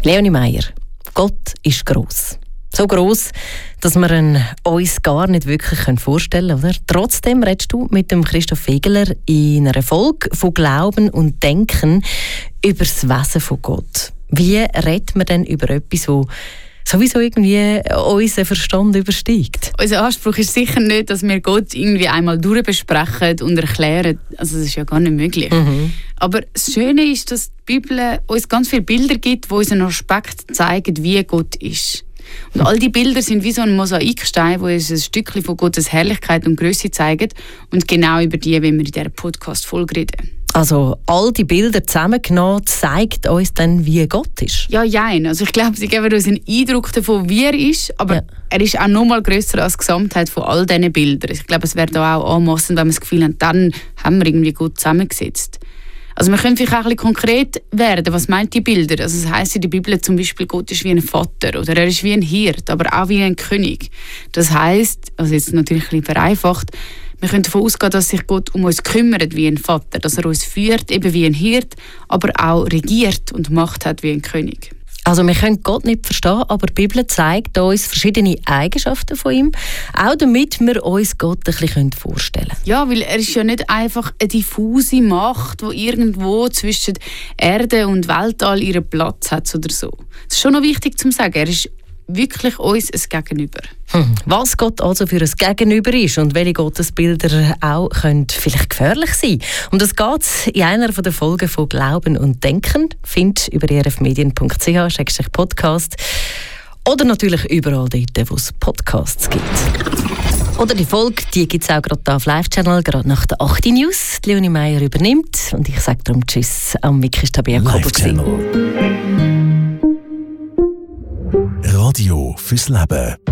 Leonie Meyer, Gott ist gross. So gross, dass wir ihn uns gar nicht wirklich vorstellen können, oder? Trotzdem redest du mit dem Christoph Fegeler in einer Folge von Glauben und Denken über das Wesen von Gott. Wie redet man denn über etwas, das sowieso irgendwie unseren Verstand übersteigt? Unser Anspruch ist sicher nicht, dass wir Gott irgendwie einmal durchbesprechen und erklären. Also das ist ja gar nicht möglich. Aber das Schöne ist, dass die Bibel uns ganz viele Bilder gibt, die uns einen Aspekt zeigen, wie Gott ist. Und all die Bilder sind wie so ein Mosaikstein, wo uns ein Stückchen von Gottes Herrlichkeit und Größe zeigen. Und genau über die, wenn wir in dieser Podcast-Folge reden. Also all die Bilder zusammengenommen zeigt uns dann, wie Gott ist? Ja, jein. Also ich glaube, sie geben uns einen Eindruck davon, wie er ist, aber er ist auch noch mal grösser als die Gesamtheit von all diesen Bildern. Ich glaube, es wäre da auch anmassend, wenn wir das Gefühl haben, dann haben wir irgendwie Gott zusammengesetzt. Also wir können vielleicht auch ein bisschen konkret werden. Was meint die Bilder? Also das heisst in der Bibel zum Beispiel, Gott ist wie ein Vater oder er ist wie ein Hirt, aber auch wie ein König. Das heisst, also jetzt natürlich ein bisschen vereinfacht, wir können davon ausgehen, dass sich Gott um uns kümmert wie ein Vater, dass er uns führt, eben wie ein Hirt, aber auch regiert und Macht hat wie ein König. Also wir können Gott nicht verstehen, aber die Bibel zeigt uns verschiedene Eigenschaften von ihm, auch damit wir uns Gott ein bisschen vorstellen können. Ja, weil er ist ja nicht einfach eine diffuse Macht, die irgendwo zwischen Erde und Weltall ihren Platz hat oder so. Das ist schon noch wichtig zu sagen, er ist wirklich uns ein Gegenüber. Was Gott also für ein Gegenüber ist und welche Gottesbilder auch können vielleicht gefährlich sein. Um das geht es in einer der Folgen von Glauben und Denken. Findet über erfmedien.ch/podcast oder natürlich überall dort, wo es Podcasts gibt. Oder die Folge, die gibt es auch gerade hier auf Live-Channel, gerade nach der 8. News. Die Leonie Meyer übernimmt und ich sage darum Tschüss am Micky Live-Channel. Radio fürs Leben.